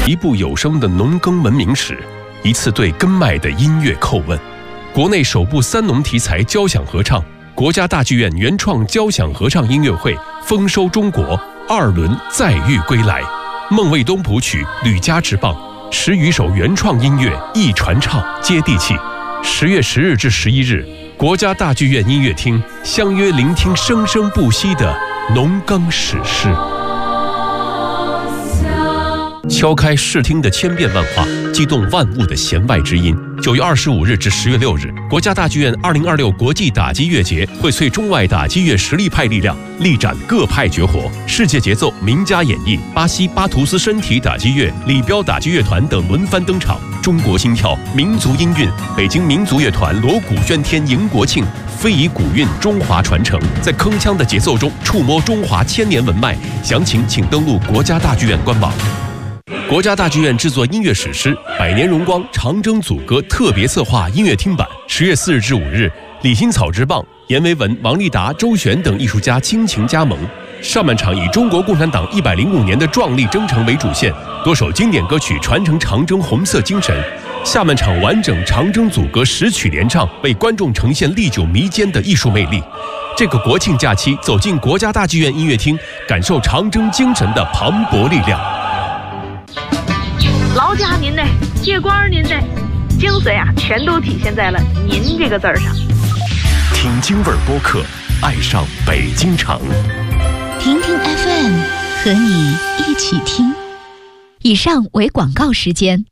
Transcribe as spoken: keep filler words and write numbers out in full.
一部有声的农耕文明史，一次对根脉的音乐叩问。国内首部三农题材交响合唱，国家大剧院原创交响合唱音乐会丰收中国二轮再遇归来，孟卫东谱曲，吕嘉执棒，十余首原创音乐一传唱，接地气。十月十日至十一日，国家大剧院音乐厅相约聆听生生不息的农耕史诗。敲开视听的千变万化，激动万物的弦外之音。九月二十五日至十月六日，国家大剧院二零二六国际打击乐节荟萃中外打击乐实力派力量，力展各派绝活，世界节奏、名家演绎，巴西巴图斯身体打击乐、李彪打击乐团等轮番登场。中国心跳、民族音韵，北京民族乐团锣鼓喧天迎国庆，非遗古韵中华传承，在铿锵的节奏中触摸中华千年文脉。详情请登录国家大剧院官网。国家大剧院制作音乐史诗《百年荣光·长征组歌》特别策划音乐厅版，十月四日至五日，李新草执棒，阎维文、王立达、周璇等艺术家倾情加盟。上半场以中国共产党一百零五年的壮丽征程为主线，多首经典歌曲传承长征红色精神。下半场完整长征组歌十曲联唱，为观众呈现历久弥坚的艺术魅力。这个国庆假期，走进国家大剧院音乐厅，感受长征精神的磅礴力量。 劳驾您呢，借官您呢，精髓啊，全都体现在了“您”这个字儿上。 听京味儿播客，爱上北京城。 听听 F M， 和你一起听。以上为广告时间。